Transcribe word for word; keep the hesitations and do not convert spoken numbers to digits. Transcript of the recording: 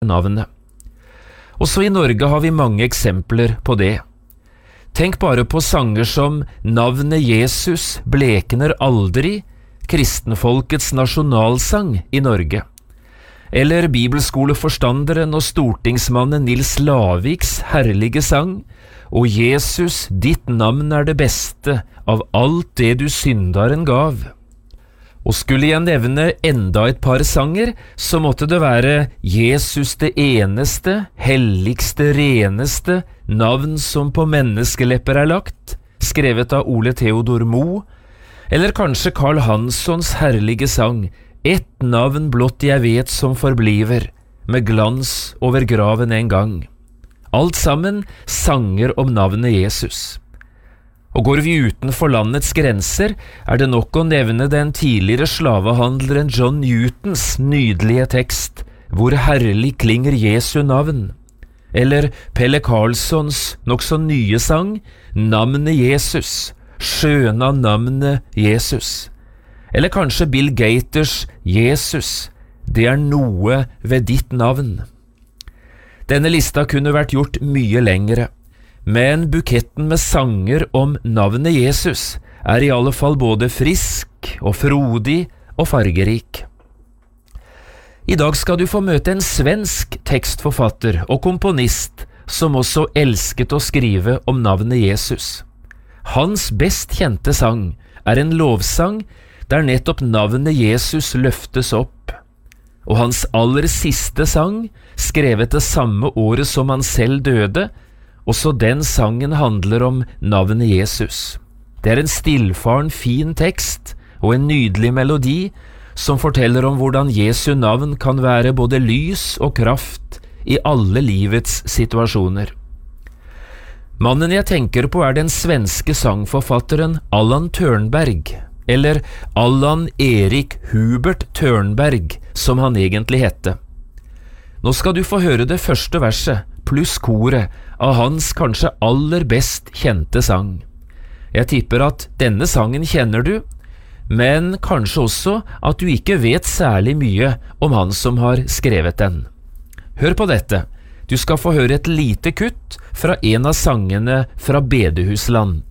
navnet. Også i Norge har vi mange eksempler på det. Tenk bare på sanger som Navnet Jesus blekner aldri, kristenfolkets nasjonalsang i Norge, eller bibelskoleforstanderen og stortingsmannen Nils Laviks herlige sang, «Og Jesus, ditt navn er det beste av alt det du syndaren gav». Og skulle jeg nevne enda et par sanger, så måtte det være Jesus det eneste, helligste, reneste, navn som på menneskelepper er lagt, skrevet av Ole Theodor Mo, eller kanskje Karl Hanssons herlige sang, «Et navn blott jeg vet som forbliver, med glans over graven en gang». Alt sammen sanger om navnet Jesus. Og går vi utenfor landets grenser, er det nok å nevne den tidligere slavehandleren John Newtons nydelige tekst, «Hvor herlig klinger Jesu navn», eller Pelle Karlssons nok så nye sang, «Navnet Jesus», «Skjøna navnet Jesus», eller kanskje Bill Gaters «Jesus», «Det er noe ved ditt navn». Denne lista kunne vært gjort mye lengre, men buketten med sanger om navnet Jesus er i alle fall både frisk og frodig og fargerik. I dag skal du få møte en svensk tekstforfatter og komponist som også elsket å skrive om navnet Jesus. Hans best kjente sang er en lovsang der nettopp navnet Jesus løftes opp. Og hans aller siste sang, skrevet det samme året som han selv døde, også den sangen handler om navnet Jesus. Det er en stillfaren fin tekst og en nydelig melodi som forteller om hvordan Jesu navn kan være både lys og kraft i alle livets situasjoner. Mannen jeg tenker på er den svenske sangforfatteren Allan Törnberg, eller Allan Erik Hubert Törnberg, som han egentlig hette. Nå skal du få høre det første verset, pluss koret, av hans kanskje aller best kjente sang. Jeg tipper at denne sangen kjenner du, men kanskje også at du ikke vet særlig mye om han som har skrevet den. Hør på dette. Du skal få høre et lite kutt fra en av sangene fra Bedehusland.